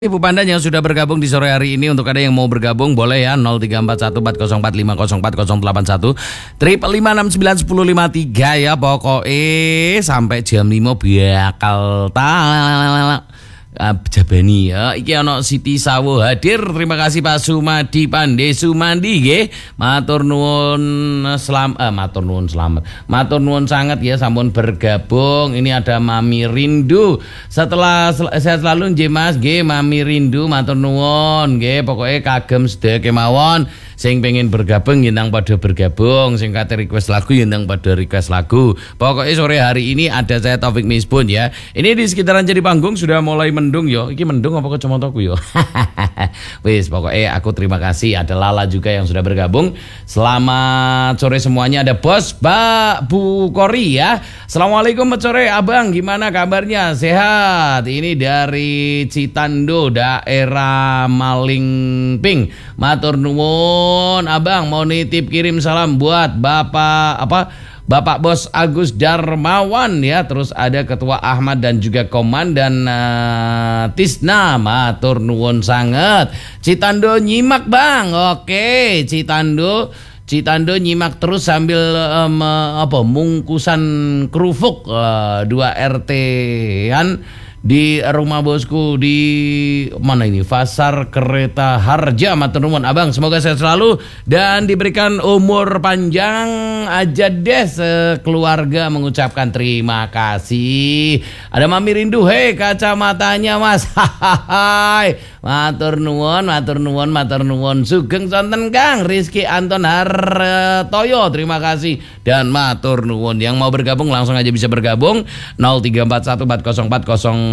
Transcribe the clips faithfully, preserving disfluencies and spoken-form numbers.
Ibu Pandan yang sudah bergabung di sore hari ini, untuk ada yang mau bergabung boleh ya nol tiga empat satu empat nol empat lima nol empat nol delapan satu triple lima enam sembilan sepuluh lima tiga ya, pokoknya sampai jam lima bakal tak jabani ya. Iki ono Siti Sawo hadir. Terima kasih Pak Sumadi Pande Sumandi nggih. Matur nuwun selam eh, matur nuwun selamat. Matur nuwun sangat ya sampun bergabung. Ini ada Mami Rindu. Setelah sel saya selalu nggih Mas nggih Mami Rindu matur nuwun nggih. Pokoke kagem sedaya kemawon sing pengen bergabung yen nang pada bergabung, sing kate request lagu yen nang pada request lagu. Pokoknya sore hari ini ada saya Taufik Misbun ya. Ini di sekitaran Jadi Panggung sudah mulai mendung yo. Iki mendung apa kacamataku yo? Wis pokoknya aku terima kasih. Ada Lala juga yang sudah bergabung. Selamat sore semuanya. Ada Bos Mbak Bu Kori ya. Assalamualaikum sore Abang, gimana kabarnya? Sehat. Ini dari Citando daerah Malingping. Matur nuwun Abang, mau nitip kirim salam buat Bapak apa? Bapak Bos Agus Darmawan ya, terus ada Ketua Ahmad dan juga Komandan uh, Tisna. Matur nuwun sangat. Citando nyimak Bang. Oke, Citando Citando nyimak terus sambil um, apa mungkusan kerupuk uh, dua R T-an di rumah bosku di mana ini, Pasar Kereta Harja. Matur nuwun Abang, semoga sehat selalu dan diberikan umur panjang aja deh sekeluarga. Mengucapkan terima kasih. Ada Mami Rindu, hei kacamatanya Mas. Hai, matur nuwun, matur nuwun, matur nuwun. Sugeng sonten Kang Rizky Anton Hartoyo, terima kasih dan matur nuwun. Yang mau bergabung langsung aja bisa bergabung nol tiga empat satu empat nol empat nol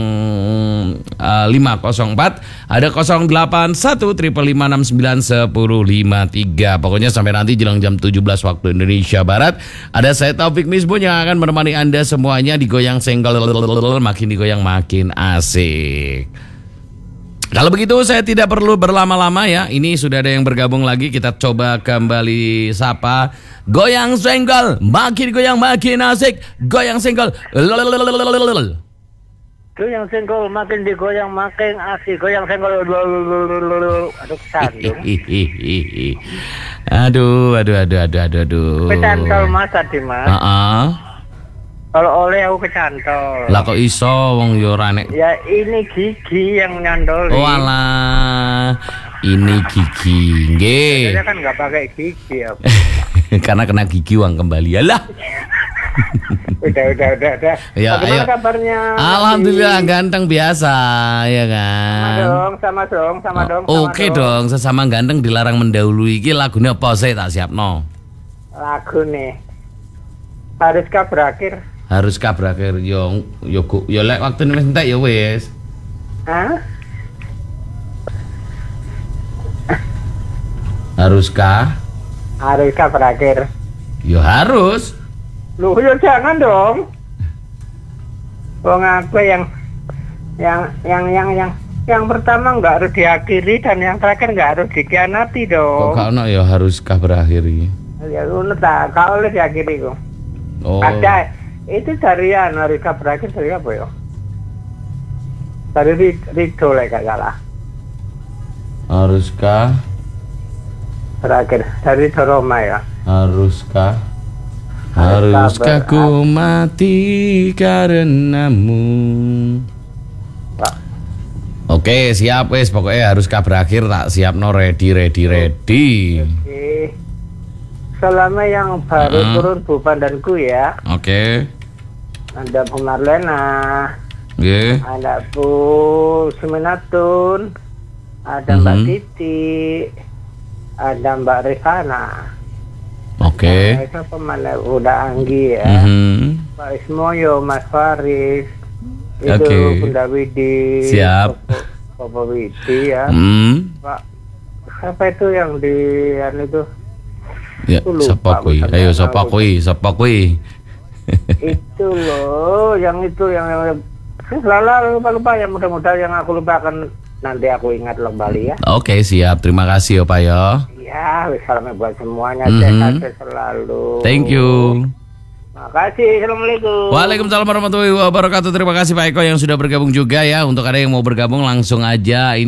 lima nol empat, ada nol delapan satu triple lima enam sembilan sepuluh lima tiga. Pokoknya sampai nanti jelang jam tujuh belas waktu Indonesia Barat ada saya Taufik Misbun yang akan menemani Anda semuanya. Digoyang senggol, makin digoyang makin asik. Kalau begitu saya tidak perlu berlama-lama ya. Ini sudah ada yang bergabung lagi. Kita coba kembali sapa. Goyang senggol, makin goyang makin asik. Goyang senggol. Goyang senggol makin digoyang makin asik. Goyang senggol. Aduh kesandung. Aduh, aduh, aduh, aduh, aduh, aduh. Kecantol Mas tadi Mas. Heeh. Kalau oleh aku kecantol. Lah kok iso wong yo ora nek. Ya ini gigi yang nyandol. Oh alah. Ini gigi. Nggih. Saya kan enggak pakai gigi ya. Karena kena gigi uang kembali. Alah. udah udah udah udah. Ya, bagaimana ayo. Kabarnya? Alhamdulillah ganteng biasa ya kan. Sama dong, sama dong, sama dong. Oh, Oke okay dong. dong, sesama ganteng dilarang mendahului. Iki lagune apa sih tak siapno? Lagu nih. Haruskah berakhir? Haruskah berakhir yo yo yo lek waktune wis entek ya wis. Hah? Haruskah? Haruskah berakhir? Yo harus. Loh, ya jangan dong. Wong aku yang yang yang yang yang yang pertama nggak harus diakhiri dan yang terakhir nggak harus dikhianati dong. Kok gak ono ya haruskah berakhir iki? Ya ngono ta, kalau oleh diakhiri kok. Oh. Ada itu dari an haruskah berakhir dari apa ya? Dari Rido lah gak salah. Haruskah Berakhir dari Doroma ya. Haruskah Haruskah ku mati karenamu. Pak. Oke siap wes, pokoknya haruskah berakhir tak siap no, ready ready ready. Oke. Selama yang baru uh-huh. turun Bu Pandanku ya. Oke. Ada Bu Marlena. Yeah. Ada Bu Suminatun. Ada uh-huh. Mbak Titi. Ada Mbak Rifana. Oke. Okay. Nah, pemana udah Anggi ya. Mm-hmm. Pak Ismoyo, Mas Faris, itu okay. Bunda Widi. Siap. Papa Widi ya. Mm. Pak, siapa itu yang di yang itu? Ya, siapa kui? Ayo siapa kui? Siapa kui? Itu loh, yang itu yang yang selalu lupa-lupa yang mudah-mudahan yang aku lupakan nanti aku ingat kembali ya. Oke okay, siap, terima kasih ya Pak ya. Ya, salamnya buat semuanya, mm-hmm. sehat selalu. Thank you. Makasih, assalamualaikum. Waalaikumsalam warahmatullahi wabarakatuh. Terima kasih Pak Eko yang sudah bergabung juga ya. Untuk ada yang mau bergabung langsung aja ini